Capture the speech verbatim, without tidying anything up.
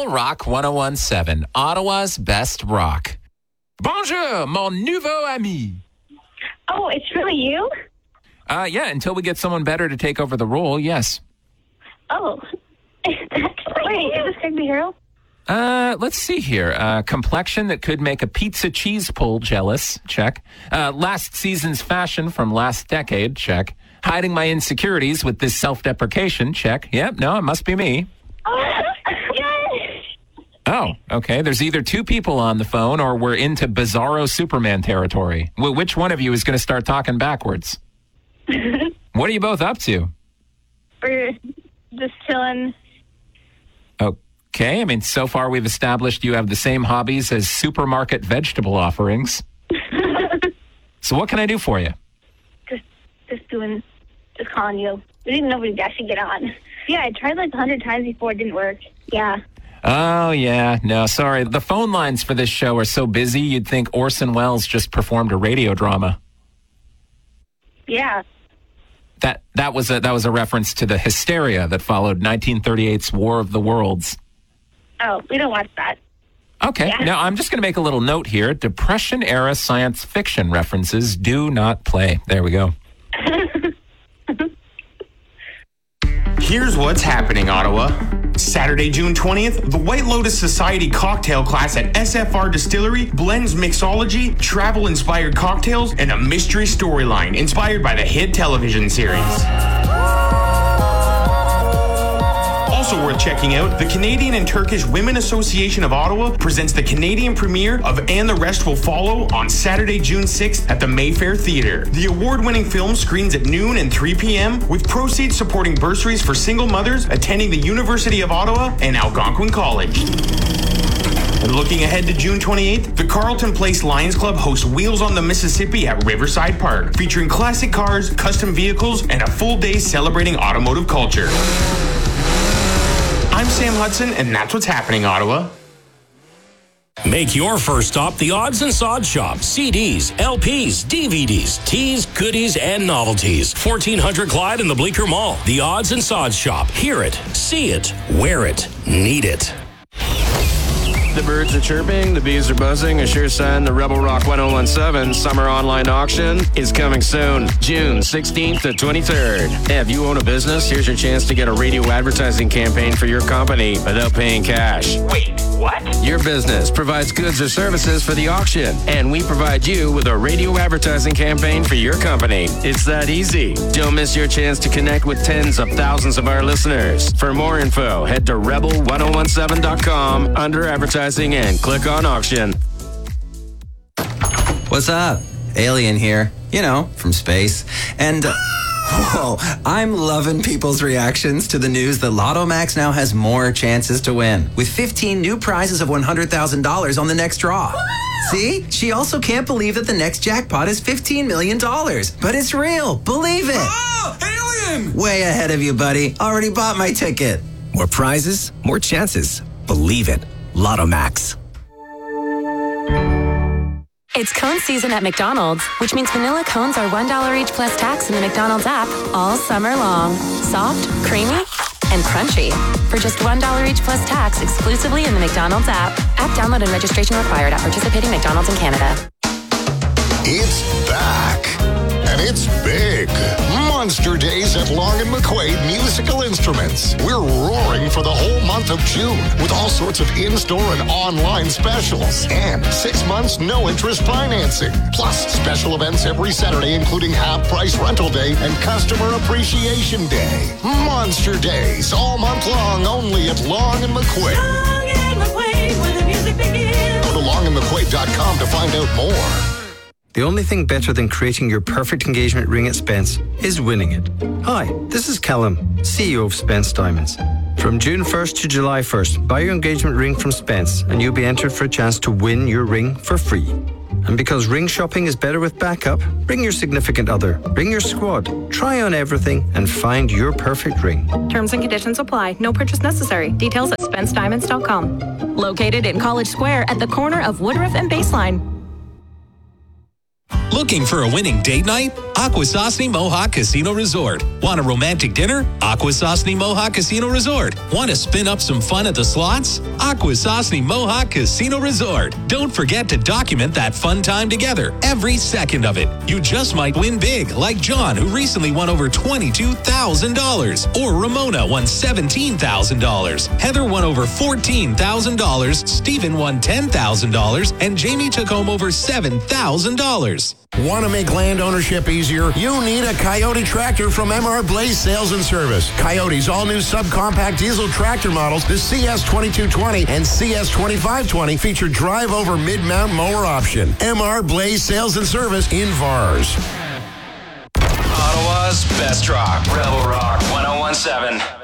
Rock ten seventeen, Ottawa's best rock. Bonjour, mon nouveau ami. Oh, it's really you? Uh, yeah, until we get someone better to take over the role, yes. Oh. Wait, is this Craig the Hero? Uh, let's see here. Uh, complexion that could make a pizza cheese pull jealous, check. Uh, last season's fashion from last decade, check. Hiding my insecurities with this self-deprecation, check. Yep, no, it must be me. Oh, yes. Oh, okay. There's either two people on the phone or we're into bizarro Superman territory. Well, which one of you is going to start talking backwards? What are you both up to? We're just chilling. Okay, I mean, so far we've established you have the same hobbies as supermarket vegetable offerings. So what can I do for you? Just just doing, just calling you. We didn't know we'd actually get on. Yeah, I tried like a hundred times before it didn't work. Yeah. Oh, yeah. No, sorry. The phone lines for this show are so busy, you'd think Orson Welles just performed a radio drama. Yeah. That that was a that was a reference to the hysteria that followed nineteen thirty-eight's War of the Worlds. Oh, we don't watch that. Okay. Yeah. Now, I'm just going to make a little note here. Depression-era science fiction references do not play. There we go. Here's what's happening, Ottawa. Saturday, June twentieth, the White Lotus Society cocktail class at S F R Distillery blends mixology, travel-inspired cocktails, and a mystery storyline inspired by the hit television series. Also worth checking out, the Canadian and Turkish Women Association of Ottawa presents the Canadian premiere of And the Rest Will Follow on Saturday, June sixth at the Mayfair Theatre. The award-winning film screens at noon and three p.m. with proceeds supporting bursaries for single mothers attending the University of Ottawa and Algonquin College. And looking ahead to June twenty-eighth, the Carleton Place Lions Club hosts Wheels on the Mississippi at Riverside Park, featuring classic cars, custom vehicles, and a full day celebrating automotive culture. I'm Sam Hudson, and that's what's happening, Ottawa. Make your first stop the Odds and Sods Shop. C Ds, L Ps, D V Ds, teas, goodies, and novelties. fourteen hundred Clyde in the Bleecker Mall. The Odds and Sods Shop. Hear it, see it, wear it, need it. The birds are chirping, the bees are buzzing, a sure sign the Rebel Rock ten seventeen summer online auction is coming soon, June sixteenth to twenty-third. If you own a business, here's your chance to get a radio advertising campaign for your company without paying cash. Wait, what? Your business provides goods or services for the auction, and we provide you with a radio advertising campaign for your company. It's that easy. Don't miss your chance to connect with tens of thousands of our listeners. For more info, head to rebel ten seventeen dot com under advertising and click on auction. What's up? Alien here. You know, from space. And, uh, whoa, I'm loving people's reactions to the news that Lotto Max now has more chances to win, with fifteen new prizes of one hundred thousand dollars on the next draw. See? She also can't believe that the next jackpot is fifteen million dollars. But it's real. Believe it. Oh, Alien! Way ahead of you, buddy. Already bought my ticket. More prizes, more chances. Believe it. Lotto Max. It's cone season at McDonald's, which means vanilla cones are one dollar each plus tax in the McDonald's app all summer long. Soft, creamy, and crunchy. For just one dollar each plus tax exclusively in the McDonald's app. App download and registration required at participating McDonald's in Canada. It's back, and it's big. Monster Days at Long and McQuaid Musical Instruments. We're roaring for the whole month of June with all sorts of in-store and online specials. And six months, no interest financing. Plus, special events every Saturday, including half-price rental day and customer appreciation day. Monster Days, all month long, only at Long and McQuaid. Long and McQuaid, where the music begins. Go to long and mcquaid dot com to find out more. The only thing better than creating your perfect engagement ring at Spence is winning it. Hi, this is Callum, C E O of Spence Diamonds. From June first to July first, buy your engagement ring from Spence and you'll be entered for a chance to win your ring for free. And because ring shopping is better with backup, bring your significant other, bring your squad, try on everything and find your perfect ring. Terms and conditions apply. No purchase necessary. Details at spence diamonds dot com. Located in College Square at the corner of Woodruff and Baseline. Looking for a winning date night? Akwesasne Mohawk Casino Resort. Want a romantic dinner? Akwesasne Mohawk Casino Resort. Want to spin up some fun at the slots? Akwesasne Mohawk Casino Resort. Don't forget to document that fun time together, every second of it. You just might win big, like John, who recently won over twenty-two thousand dollars. Or Ramona won seventeen thousand dollars. Heather won over fourteen thousand dollars. Stephen won ten thousand dollars. And Jamie took home over seven thousand dollars. Want to make land ownership easier? You need a Coyote tractor from M R Blaze Sales and Service. Coyote's all-new subcompact diesel tractor models, the C S twenty-two twenty and C S twenty-five twenty, feature drive-over mid-mount mower option. M R Blaze Sales and Service in V A R S. Ottawa's best rock. Rebel Rock ten seventeen.